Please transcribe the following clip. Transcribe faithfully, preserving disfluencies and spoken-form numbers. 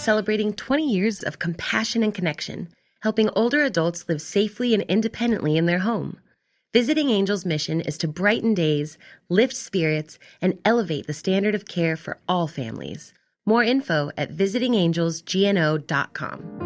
celebrating twenty years of compassion and connection, helping older adults live safely and independently in their home. Visiting Angels' mission is to brighten days, lift spirits, and elevate the standard of care for all families. More info at visiting angels g n o dot com.